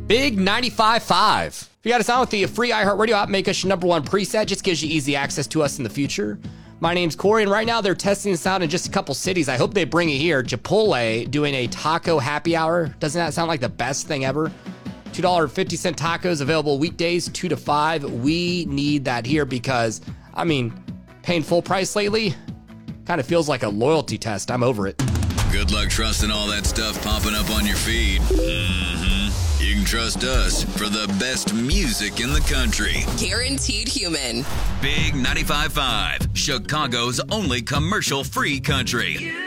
Big 95.5. If you got us on with the free iHeartRadio app, make us your #1 preset. Just gives you easy access to us in the future. My name's Corey, and right now they're testing this out in just a couple cities. I hope they bring it here. Chipotle doing a taco happy hour. Doesn't that sound like the best thing ever? $2.50 tacos available weekdays, 2 to 5. We need that here because, paying full price lately kind of feels like a loyalty test. I'm over it. Good luck trusting all that stuff popping up on your feed. You can trust us for the best music in the country. Guaranteed human. Big 95.5, Chicago's only commercial-free country.